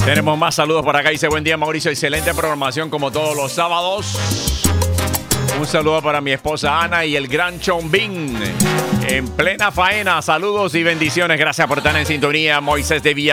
Tenemos más saludos por acá. Dice, buen día, Mauricio. Excelente programación como todos los sábados. Un saludo para mi esposa Ana y el gran Chombín. En plena faena. Saludos y bendiciones. Gracias por estar en sintonía. Moisés de Villa